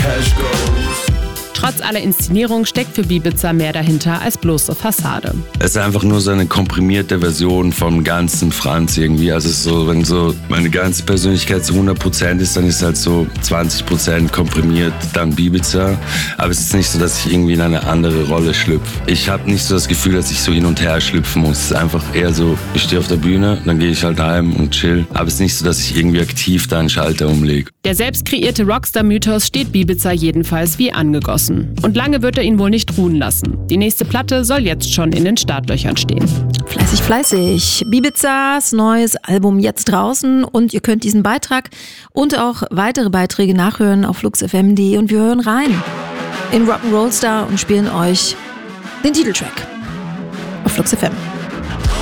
cash goes. Trotz aller Inszenierung steckt für Bibiza mehr dahinter als bloße Fassade. Es ist einfach nur so eine komprimierte Version vom ganzen Franz irgendwie. Also es ist so, wenn so meine ganze Persönlichkeit zu 100% ist, dann ist halt so 20% komprimiert, dann Bibiza. Aber es ist nicht so, dass ich irgendwie in eine andere Rolle schlüpfe. Ich habe nicht so das Gefühl, dass ich so hin und her schlüpfen muss. Es ist einfach eher so, ich stehe auf der Bühne, dann gehe ich halt heim und chill. Aber es ist nicht so, dass ich irgendwie aktiv da einen Schalter umlege. Der selbst kreierte Rockstar-Mythos steht Bibiza jedenfalls wie angegossen. Und lange wird er ihn wohl nicht ruhen lassen. Die nächste Platte soll jetzt schon in den Startlöchern stehen. Fleißig, fleißig. Bibizas neues Album jetzt draußen und ihr könnt diesen Beitrag und auch weitere Beiträge nachhören auf fluxfm.de und wir hören rein in Rock'n'Roll Star und spielen euch den Titeltrack auf Flux FM.